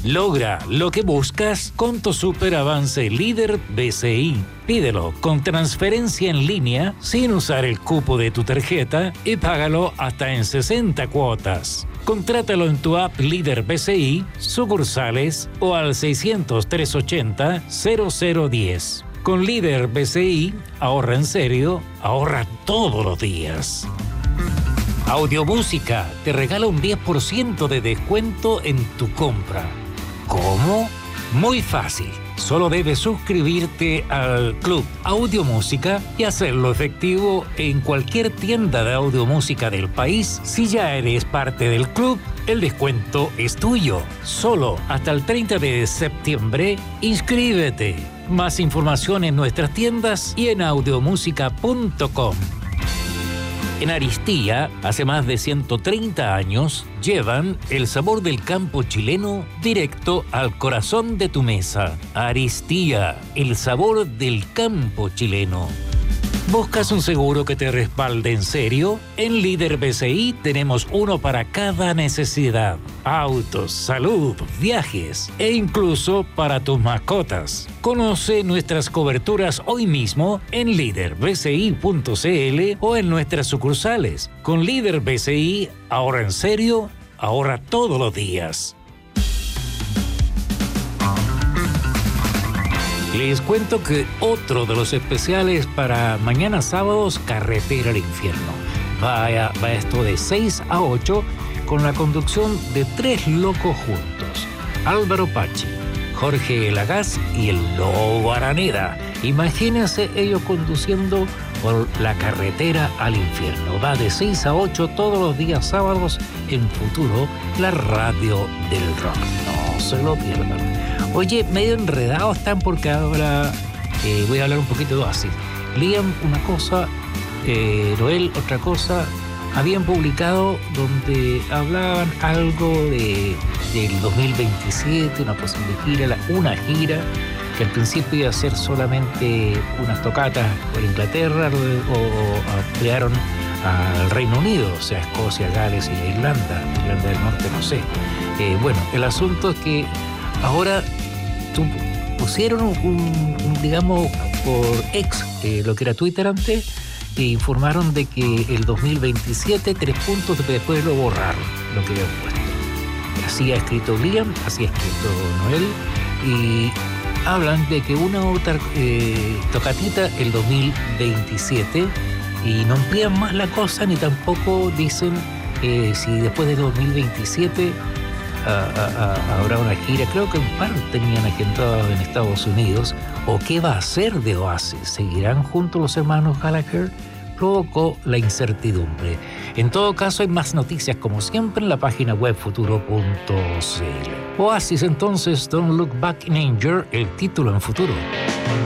Logra lo que buscas con tu super avance líder BCI. Pídelo con transferencia en línea sin usar el cupo de tu tarjeta y págalo hasta en 60 cuotas. Contrátalo en tu app Líder BCI, sucursales o al 600-380-0010. Con Líder BCI, ahorra en serio, ahorra todos los días. Audiomúsica te regala un 10% de descuento en tu compra. ¿Cómo? Muy fácil. Solo debes suscribirte al Club Audiomúsica y hacerlo efectivo en cualquier tienda de audiomúsica del país. Si ya eres parte del club, el descuento es tuyo. Solo hasta el 30 de septiembre, inscríbete. Más información en nuestras tiendas y en audiomusica.com. En Aristía, hace más de 130 años, llevan el sabor del campo chileno directo al corazón de tu mesa. Aristía, el sabor del campo chileno. ¿Buscas un seguro que te respalde en serio? En Líder BCI tenemos uno para cada necesidad. Autos, salud, viajes e incluso para tus mascotas. Conoce nuestras coberturas hoy mismo en liderbci.cl o en nuestras sucursales. Con Líder BCI, ahorra en serio, ahorra todos los días. Les cuento que otro de los especiales para mañana sábados, Carretera al Infierno. Va esto de 6 a 8 con la conducción de 3 locos juntos. Álvaro Pachi, Jorge Lagaz y el Lobo Araneda. Imagínense ellos conduciendo por la Carretera al Infierno. Va de 6 a 8 todos los días sábados en Futuro, la radio del rock. No se lo pierdan. Oye, medio enredados están porque ahora voy a hablar un poquito de Oasis. Liam una cosa, Noel otra cosa. Habían publicado donde hablaban algo del 2027, una posible gira, una gira que al principio iba a ser solamente unas tocatas por Inglaterra, luego ampliaron al Reino Unido, o sea, Escocia, Gales y Irlanda del Norte, no sé. Bueno, el asunto es que ahora pusieron digamos, por ex, lo que era Twitter antes, e informaron de que el 2027, 3 puntos, después lo borraron, lo que habían puesto. Así ha escrito Liam, así ha escrito Noel, y hablan de que una otra tocatita el 2027, y no amplían más la cosa, ni tampoco dicen si después del 2027 habrá una gira. Creo que un par tenían agendados en Estados Unidos. ¿O qué va a hacer de Oasis? ¿Seguirán juntos los hermanos Gallagher? Provocó la incertidumbre. En todo caso, hay más noticias como siempre en la página web futuro.cl. Oasis entonces, Don't Look Back in Anger, el título en Futuro.